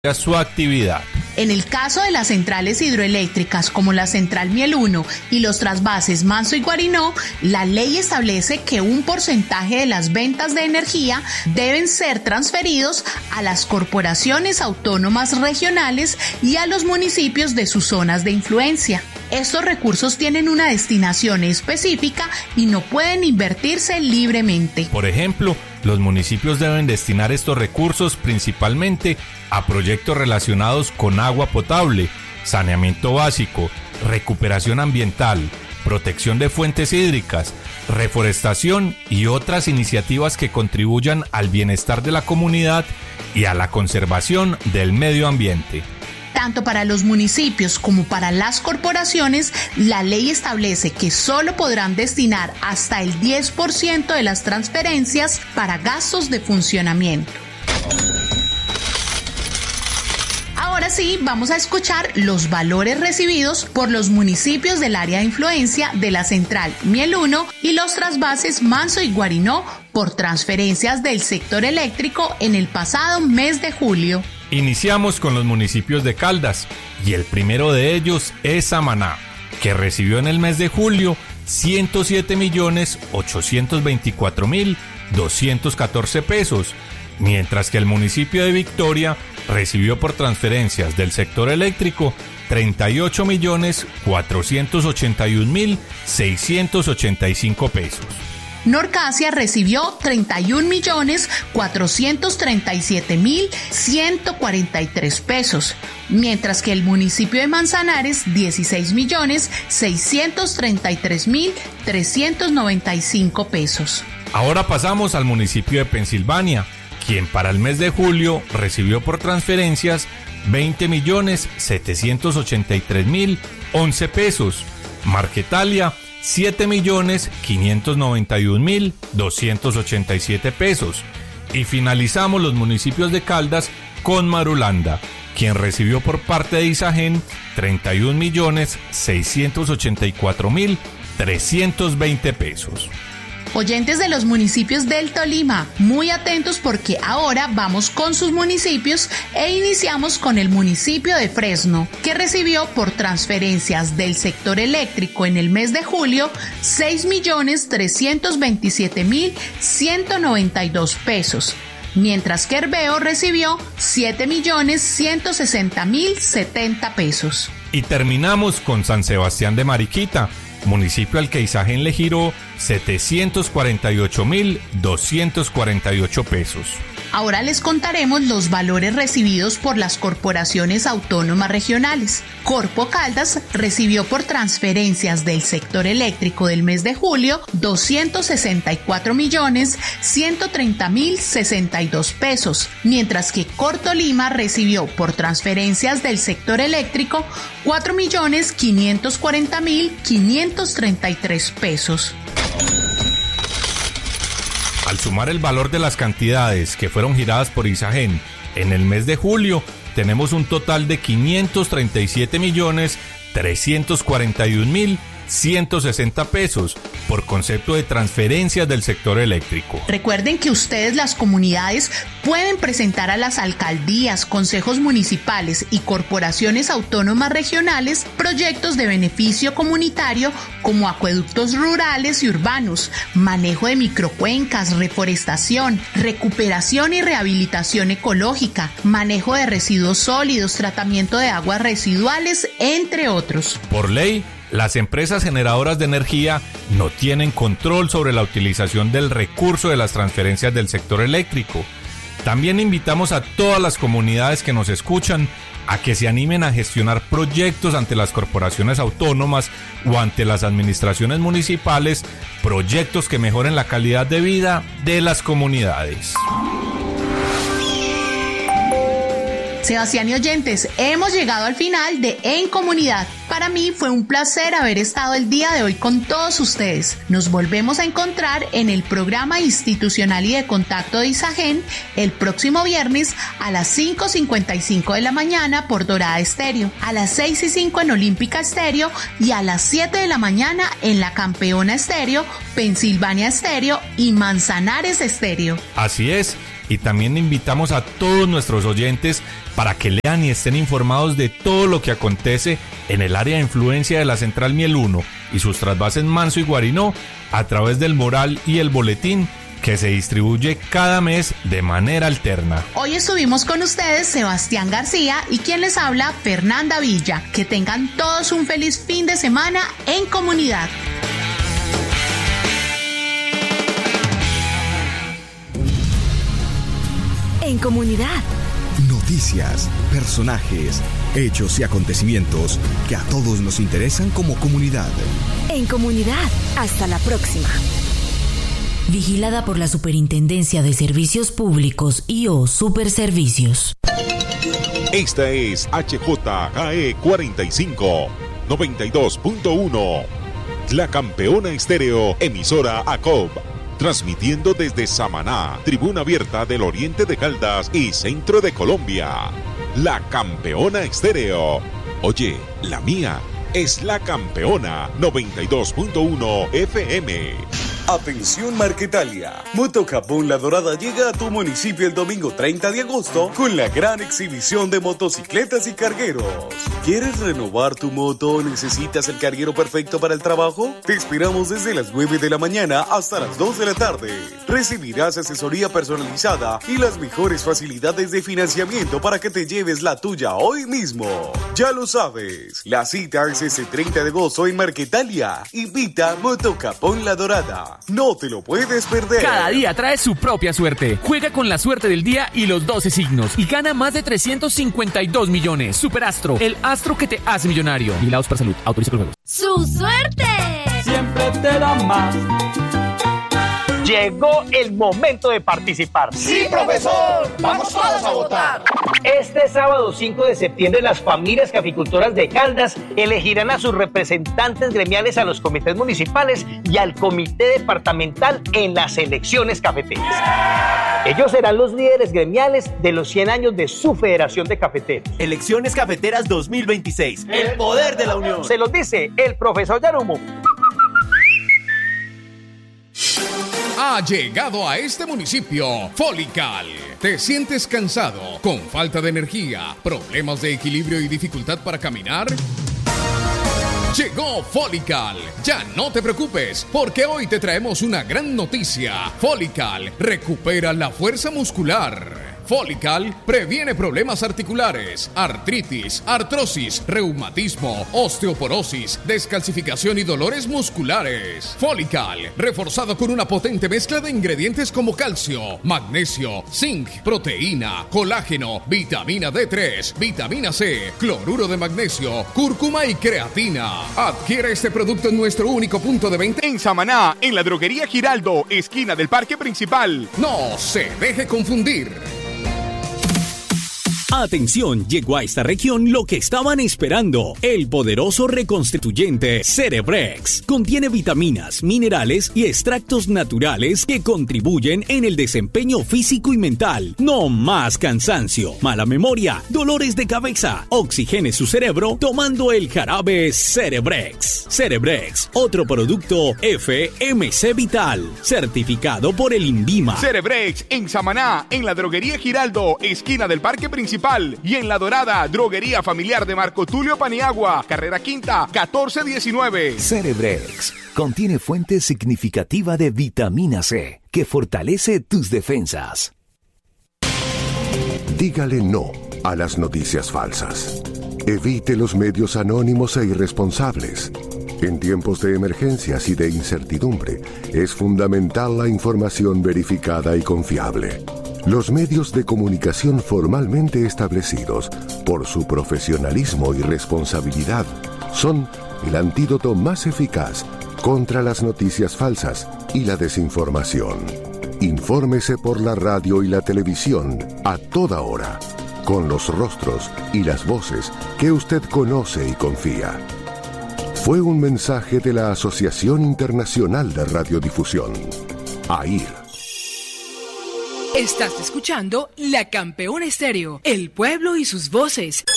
su actividad. En el caso de las centrales hidroeléctricas como la Central Miel 1 y los trasvases Manso y Guarinó, la ley establece que un porcentaje de las ventas de energía deben ser transferidos a las corporaciones autónomas regionales y a los municipios de sus zonas de influencia. Estos recursos tienen una destinación específica y no pueden invertirse libremente. Por ejemplo, los municipios deben destinar estos recursos principalmente a proyectos relacionados con agua potable, saneamiento básico, recuperación ambiental, protección de fuentes hídricas, reforestación y otras iniciativas que contribuyan al bienestar de la comunidad y a la conservación del medio ambiente. Tanto para los municipios como para las corporaciones, la ley establece que solo podrán destinar hasta el 10% de las transferencias para gastos de funcionamiento. Ahora sí, vamos a escuchar los valores recibidos por los municipios del área de influencia de la Central Miel 1 y los trasvases Manso y Guarinó por transferencias del sector eléctrico en el pasado mes de julio. Iniciamos con los municipios de Caldas y el primero de ellos es Samaná, que recibió en el mes de julio 107.824.214 pesos, mientras que el municipio de Victoria recibió por transferencias del sector eléctrico 38.481.685 pesos. Norcasia recibió 31.437.143 pesos, mientras que el municipio de Manzanares 16.633.395 pesos. Ahora pasamos al municipio de Pensilvania, quien para el mes de julio recibió por transferencias 20.783.011 pesos, Marquetalia 7.591.287 pesos. Y finalizamos los municipios de Caldas con Marulanda, quien recibió por parte de Isagen 31.684.320 pesos. Oyentes de los municipios del Tolima, muy atentos porque ahora vamos con sus municipios e iniciamos con el municipio de Fresno, que recibió por transferencias del sector eléctrico en el mes de julio 6.327.192 pesos, mientras que Herbeo recibió 7.160.070 pesos. Y terminamos con San Sebastián de Mariquita, municipio al que Isagen le giró 748.248 pesos. Ahora les contaremos los valores recibidos por las corporaciones autónomas regionales. Corpo Caldas recibió por transferencias del sector eléctrico del mes de julio 264.130.062 pesos, mientras que Cortolima recibió por transferencias del sector eléctrico 4.540.533 pesos. Al sumar el valor de las cantidades que fueron giradas por Isagen en el mes de julio, tenemos un total de 537.341.160 pesos por concepto de transferencias del sector eléctrico. Recuerden que ustedes, las comunidades, pueden presentar a las alcaldías, consejos municipales y corporaciones autónomas regionales proyectos de beneficio comunitario como acueductos rurales y urbanos, manejo de microcuencas, reforestación, recuperación y rehabilitación ecológica, manejo de residuos sólidos, tratamiento de aguas residuales, entre otros. Por ley, las empresas generadoras de energía no tienen control sobre la utilización del recurso de las transferencias del sector eléctrico. También invitamos a todas las comunidades que nos escuchan a que se animen a gestionar proyectos ante las corporaciones autónomas o ante las administraciones municipales, proyectos que mejoren la calidad de vida de las comunidades. Sebastián y oyentes, hemos llegado al final de En Comunidad. Para mí fue un placer haber estado el día de hoy con todos ustedes. Nos volvemos a encontrar en el programa institucional y de contacto de Isagen el próximo viernes a las 5:55 de la mañana por Dorada Estéreo, a las 6:05 en Olímpica Estéreo y a las 7 de la mañana en La Campeona Estéreo, Pensilvania Estéreo y Manzanares Estéreo. Así es. Y también invitamos a todos nuestros oyentes para que lean y estén informados de todo lo que acontece en el área de influencia de la Central Miel 1 y sus trasvases Manso y Guarinó a través del Moral y el Boletín, que se distribuye cada mes de manera alterna. Hoy estuvimos con ustedes Sebastián García y quien les habla, Fernanda Villa. Que tengan todos un feliz fin de semana en comunidad. En comunidad. Noticias, personajes, hechos y acontecimientos que a todos nos interesan como comunidad. En comunidad. Hasta la próxima. Vigilada por la Superintendencia de Servicios Públicos y/o Superservicios. Esta es HJGE 45, 92.1. La Campeona Estéreo, emisora ACOB. Transmitiendo desde Samaná, Tribuna Abierta del Oriente de Caldas y Centro de Colombia. La Campeona Estéreo. Oye, la mía es La Campeona 92.1 FM. Atención Marquetalia, Motocapón La Dorada llega a tu municipio el domingo 30 de agosto con la gran exhibición de motocicletas y cargueros. ¿Quieres renovar tu moto o necesitas el carguero perfecto para el trabajo? Te esperamos desde las 9 de la mañana hasta las 2 de la tarde. Recibirás asesoría personalizada y las mejores facilidades de financiamiento para que te lleves la tuya hoy mismo. Ya lo sabes, la cita es este 30 de agosto en Marquetalia. Invita Motocapón La Dorada. No te lo puedes perder. Cada día trae su propia suerte. Juega con la suerte del día y los 12 signos y gana más de 352 millones. Superastro, el astro que te hace millonario. Vigilados para salud. Autoriza con juegos. ¡Su suerte! Siempre te da más. Llegó el momento de participar. ¡Sí, profesor! ¡Vamos todos a votar! Este sábado 5 de septiembre, las familias caficultoras de Caldas elegirán a sus representantes gremiales a los comités municipales y al comité departamental en las elecciones cafeteras. Ellos serán los líderes gremiales de los 100 años de su Federación de Cafeteros. Elecciones Cafeteras 2026. El poder de la unión. Se los dice el profesor Yarumo. Ha llegado a este municipio Folical. ¿Te sientes cansado, con falta de energía, problemas de equilibrio y dificultad para caminar? Llegó Folical. Ya no te preocupes, porque hoy te traemos una gran noticia. Folical recupera la fuerza muscular. Folical previene problemas articulares, artritis, artrosis, reumatismo, osteoporosis, descalcificación y dolores musculares. Folical, reforzado con una potente mezcla de ingredientes como calcio, magnesio, zinc, proteína, colágeno, vitamina D3, vitamina C, cloruro de magnesio, cúrcuma y creatina. Adquiere este producto en nuestro único punto de venta en Samaná, en la droguería Giraldo, esquina del Parque Principal. No se deje confundir. Atención, llegó a esta región lo que estaban esperando. El poderoso reconstituyente Cerebrex. Contiene vitaminas, minerales y extractos naturales que contribuyen en el desempeño físico y mental. No más cansancio, mala memoria, dolores de cabeza. Oxigene su cerebro tomando el jarabe Cerebrex. Cerebrex, otro producto FMC Vital, certificado por el INVIMA. Cerebrex en Samaná, en la droguería Giraldo, esquina del Parque Principal. Y en La Dorada, droguería familiar de Marco Tulio Paniagua, carrera quinta, 1419. Cerebrex contiene fuente significativa de vitamina C que fortalece tus defensas. Dígale no a las noticias falsas. Evite los medios anónimos e irresponsables. En tiempos de emergencias y de incertidumbre, es fundamental la información verificada y confiable. Los medios de comunicación formalmente establecidos, por su profesionalismo y responsabilidad, son el antídoto más eficaz contra las noticias falsas y la desinformación. Infórmese por la radio y la televisión a toda hora, con los rostros y las voces que usted conoce y confía. Fue un mensaje de la Asociación Internacional de Radiodifusión, AIR. Estás escuchando La Campeona Estéreo, el pueblo y sus voces.